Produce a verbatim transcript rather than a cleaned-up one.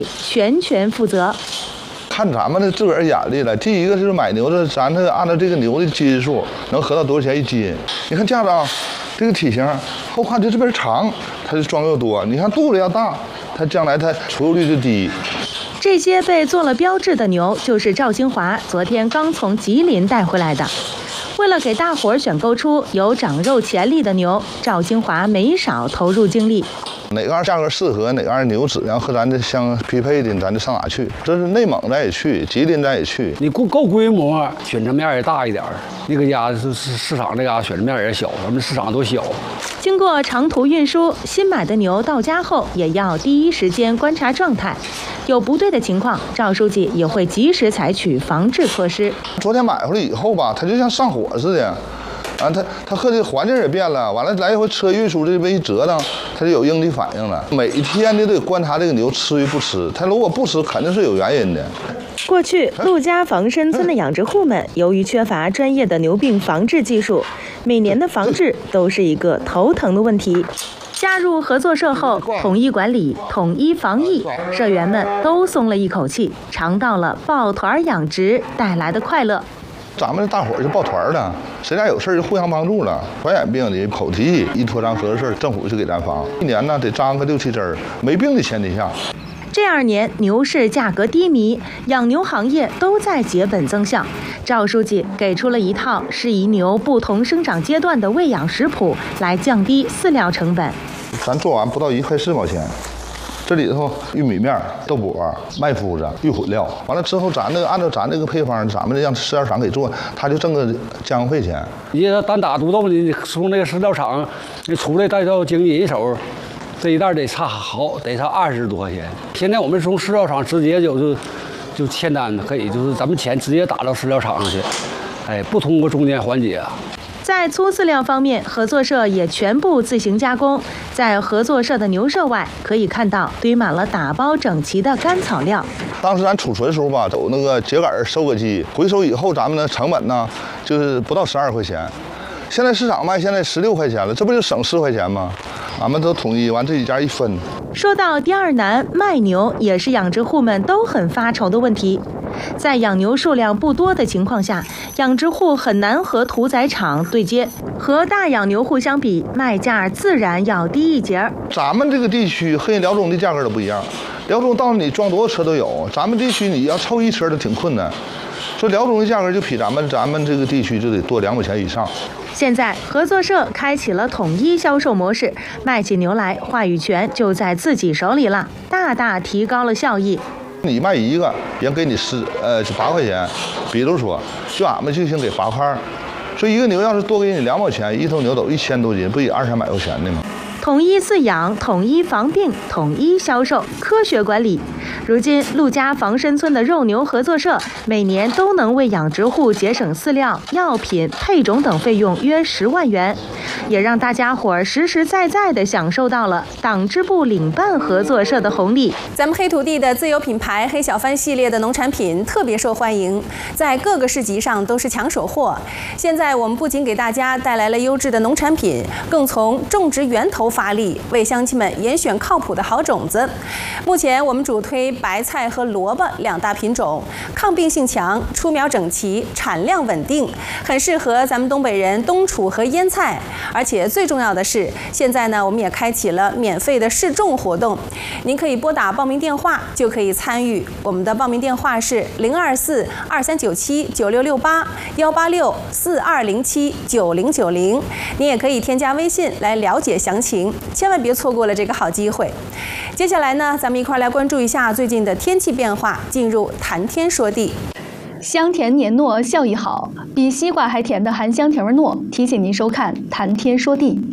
全权负责。 看咱们的自个儿眼力了。第一个是买牛的，咱这按照这个牛的斤数能合到多少钱一斤？你看家长这个体型，后看就这边长，它就装肉多；你看肚子要大，它将来它出肉率就低。 这些被做了标志的牛，就是赵金华昨天刚从吉林带回来的。为了给大伙儿选购出有长肉潜力的牛，赵金华没少投入精力。 哪个价格适合，哪个牛质量和咱这相匹配的，咱就上哪去。这是内蒙咱也去，吉林咱也去。 你够够规模，选择面也大一点，那个家是市市场那嘎选择面也小，咱们市场都小。 经过长途运输，新买的牛到家后也要第一时间观察状态，有不对的情况，赵书记也会及时采取防治措施。 昨天买回来以后吧，它就像上火似的。啊，它它和这个环境也变了，完了来回车运输这边一折腾，它就有应激反应了。每天你都得观察这个牛吃与不吃，它如果不吃，肯定是有原因的。 过去陆家房山村的养殖户们由于缺乏专业的牛病防治技术，每年的防治都是一个头疼的问题。加入合作社后，统一管理、统一防疫，社员们都松了一口气，尝到了抱团养殖带来的快乐。 咱们大伙儿就抱团的，谁家有事就互相帮助了。传染病的、口蹄疫一拖张合作社，政府就给咱防，一年呢得扎个六七针儿，没病的前提下。 这二年牛市价格低迷，养牛行业都在结本增效。赵书记给出了一套适宜牛不同生长阶段的喂养食谱，来降低饲料成本。 咱做完不到一块四毛钱。这里头玉米面、豆粕、麦麸子、玉混料，完了之后，咱那个按照咱这个配方，咱们让饲料厂给做，他就挣个加工费钱。 你单打独斗，你从那个饲料厂，你出来带到经理一手，这一袋得差好，得差二十多块钱。现在我们从饲料厂直接就是就签单，可以就是咱们钱直接打到饲料厂上去，哎，不通过中间环节。 在粗饲料方面，合作社也全部自行加工。在合作社的牛舍外，可以看到堆满了打包整齐的干草料。 当时咱储存时候吧，走那个秸秆收割机，回收以后，咱们的成本呢，就是不到十二块钱。现在市场卖现在十六块钱了，这不就省四块钱吗？俺们都统一完这几家一分。 说到第二难，卖牛也是养殖户们都很发愁的问题。在养牛数量不多的情况下，养殖户很难和屠宰场对接。和大养牛户相比，卖价自然要低一截。 咱们这个地区和辽中的价格都不一样，辽中到你装多少车都有，咱们地区你要凑一车都挺困难。说辽中的价格就比咱们咱们这个地区就得多两块钱以上。 现在合作社开启了统一销售模式，卖起牛来话语权就在自己手里了，大大提高了效益。 你卖一个，人给你十呃就八块钱，比如说，就俺们就行给八块，所以一个牛要是多给你两毛钱，一头牛都一千多斤，不也二三百块钱的吗？ 统一饲养，统一防病，统一销售，科学管理。如今，陆家房山村的肉牛合作社每年都能为养殖户节省饲料、药品、配种等费用约十万元，也让大家伙儿实实在在地享受到了党支部领办合作社的红利。 咱们黑土地的自有品牌黑小帆系列的农产品特别受欢迎，在各个市集上都是抢手货。现在我们不仅给大家带来了优质的农产品，更从种植源头发力，为乡亲们严选靠谱的好种子。目前我们主推白菜和萝卜两大品种，抗病性强，出苗整齐，产量稳定，很适合咱们东北人冬储和腌菜。而且最重要的是，现在呢，我们也开启了免费的试种活动，您可以拨打报名电话就可以参与。我们的报名电话是零二四二三九七九六六八幺八六四二零七九零九零，您也可以添加微信来了解详情，千万别错过了这个好机会。接下来呢，咱们一块来关注一下最近的天气变化，进入谈天说地。 香甜黏糯，效益好，比西瓜还甜的含香甜味糯，提醒您收看《谈天说地》。